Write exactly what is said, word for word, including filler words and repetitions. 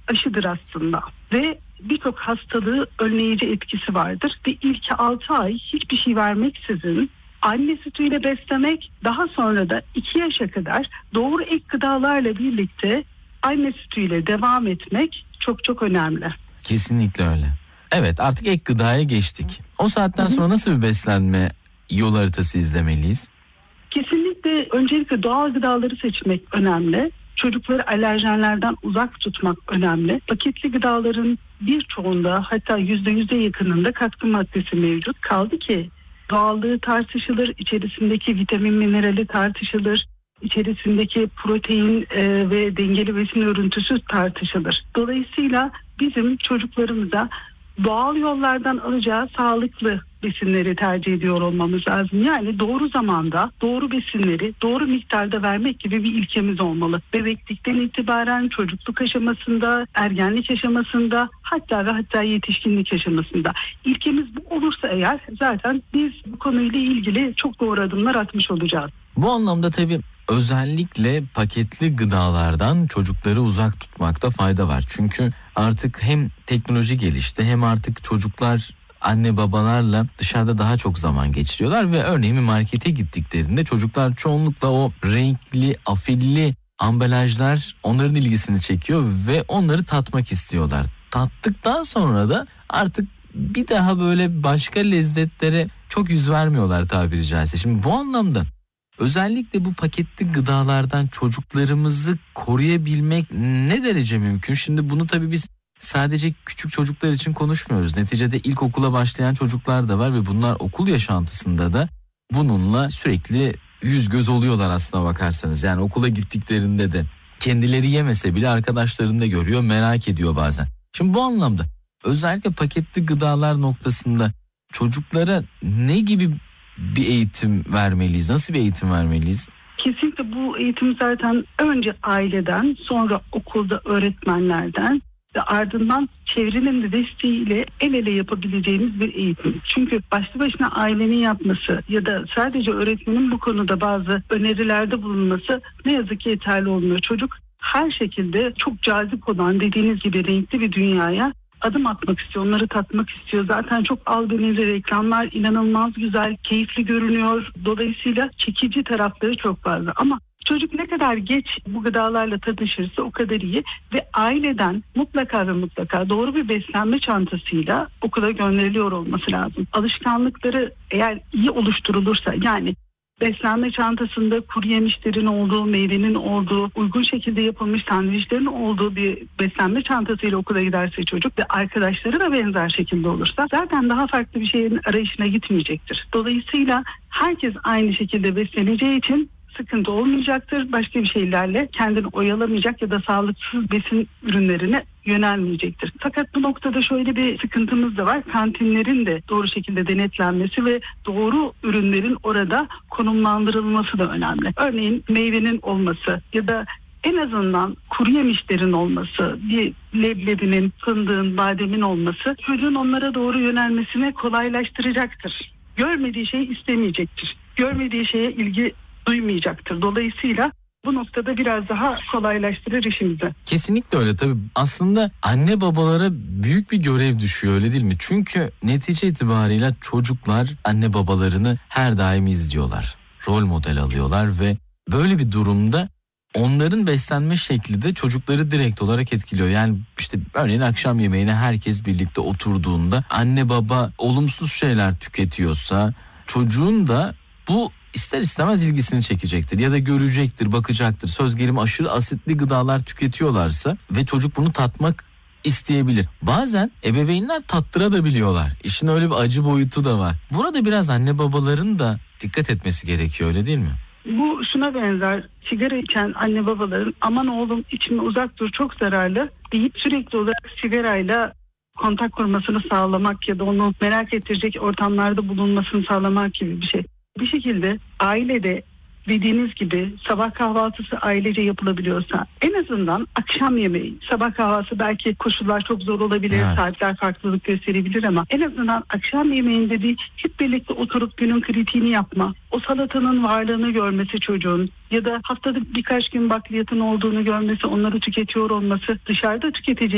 aşıdır aslında ve birçok hastalığı önleyici etkisi vardır ve ilk altı ay hiçbir şey vermeksizin anne sütüyle beslemek, daha sonra da iki yaşa kadar doğru ek gıdalarla birlikte anne sütüyle devam etmek çok çok önemli. Kesinlikle öyle. Evet, artık ek gıdaya geçtik. O saatten Hı hı. sonra nasıl bir beslenme yol haritası izlemeliyiz? Kesinlikle öncelikle doğal gıdaları seçmek önemli. Çocukları alerjenlerden uzak tutmak önemli. Paketli gıdaların birçoğunda, hatta yüzde yüze yakınında katkı maddesi mevcut. Kaldı ki doğallığı tartışılır, içerisindeki vitamin minerali tartışılır, içerisindeki protein e, ve dengeli besin örüntüsü tartışılır. Dolayısıyla bizim çocuklarımıza doğal yollardan alacağı sağlıklı besinleri tercih ediyor olmamız lazım. Yani doğru zamanda doğru besinleri doğru miktarda vermek gibi bir ilkemiz olmalı. Bebeklikten itibaren çocukluk aşamasında, ergenlik aşamasında, hatta ve hatta yetişkinlik aşamasında. İlkemiz bu olursa eğer zaten biz bu konuyla ilgili çok doğru adımlar atmış olacağız. Bu anlamda tabii özellikle paketli gıdalardan çocukları uzak tutmakta fayda var. Çünkü artık hem teknoloji gelişti, hem artık çocuklar anne babalarla dışarıda daha çok zaman geçiriyorlar ve örneğin bir markete gittiklerinde çocuklar çoğunlukla o renkli, afilli ambalajlar onların ilgisini çekiyor ve onları tatmak istiyorlar. Tattıktan sonra da artık bir daha böyle başka lezzetlere çok yüz vermiyorlar tabiri caizse. Şimdi bu anlamda özellikle bu paketli gıdalardan çocuklarımızı koruyabilmek ne derece mümkün? Şimdi bunu tabii biz sadece küçük çocuklar için konuşmuyoruz. Neticede ilkokula başlayan çocuklar da var ve bunlar okul yaşantısında da bununla sürekli yüz göz oluyorlar aslına bakarsanız. Yani okula gittiklerinde de kendileri yemese bile arkadaşlarını da görüyor, merak ediyor bazen. Şimdi bu anlamda özellikle paketli gıdalar noktasında çocuklara ne gibi bir eğitim vermeliyiz? Nasıl bir eğitim vermeliyiz? Kesinlikle bu eğitim zaten önce aileden, sonra okulda öğretmenlerden ve ardından çevrenin de desteğiyle el ele yapabileceğimiz bir eğitim. Çünkü başlı başına ailenin yapması ya da sadece öğretmenin bu konuda bazı önerilerde bulunması ne yazık ki yeterli olmuyor. Çocuk her şekilde çok cazip olan, dediğiniz gibi renkli bir dünyaya adım atmak istiyor, onları tatmak istiyor. Zaten çok albenili reklamlar inanılmaz güzel, keyifli görünüyor. Dolayısıyla çekici tarafları çok fazla. Ama çocuk ne kadar geç bu gıdalarla tanışırsa o kadar iyi ve aileden mutlaka ve mutlaka doğru bir beslenme çantasıyla okula gönderiliyor olması lazım. Alışkanlıkları eğer iyi oluşturulursa, yani beslenme çantasında kuru yemişlerin olduğu, meyvenin olduğu, uygun şekilde yapılmış sandviçlerin olduğu bir beslenme çantasıyla okula giderse çocuk ve arkadaşları da benzer şekilde olursa zaten daha farklı bir şeyin arayışına gitmeyecektir. Dolayısıyla herkes aynı şekilde besleneceği için sıkıntı olmayacaktır. Başka bir şeylerle kendini oyalamayacak ya da sağlıksız besin ürünlerine yönelmeyecektir. Fakat bu noktada şöyle bir sıkıntımız da var. Kantinlerin de doğru şekilde denetlenmesi ve doğru ürünlerin orada konumlandırılması da önemli. Örneğin meyvenin olması ya da en azından kuru yemişlerin olması, bir leblebinin, fındığın, bademin olması çocuğun onlara doğru yönelmesini kolaylaştıracaktır. Görmediği şeyi istemeyecektir. Görmediği şeye ilgi duymayacaktır. Dolayısıyla bu noktada biraz daha kolaylaştırır işimizi. Kesinlikle öyle tabii. Aslında anne babalara büyük bir görev düşüyor, öyle değil mi? Çünkü netice itibariyle çocuklar anne babalarını her daim izliyorlar. Rol model alıyorlar ve böyle bir durumda onların beslenme şekli de çocukları direkt olarak etkiliyor. Yani işte örneğin akşam yemeğine herkes birlikte oturduğunda anne baba olumsuz şeyler tüketiyorsa çocuğun da bu ister istemez ilgisini çekecektir ya da görecektir, bakacaktır. Söz gelimi aşırı asitli gıdalar tüketiyorlarsa ve çocuk bunu tatmak isteyebilir. Bazen ebeveynler tattırabiliyorlar. İşin öyle bir acı boyutu da var. Burada biraz anne babaların da dikkat etmesi gerekiyor, öyle değil mi? Bu şuna benzer. Sigara içen anne babaların aman oğlum içme uzak dur çok zararlı deyip sürekli olarak sigarayla kontak kurmasını sağlamak ya da onu merak ettirecek ortamlarda bulunmasını sağlamak gibi bir şey. Bir şekilde ailede dediğiniz gibi sabah kahvaltısı ailece yapılabiliyorsa en azından akşam yemeği, sabah kahvaltısı belki koşullar çok zor olabilir, evet, saatler farklılık gösterebilir ama en azından akşam yemeğinde bir hep birlikte oturup günün kritiğini yapma, o salatanın varlığını görmesi çocuğun ya da haftada birkaç gün bakliyatın olduğunu görmesi, onları tüketiyor olması, dışarıda tüketeceği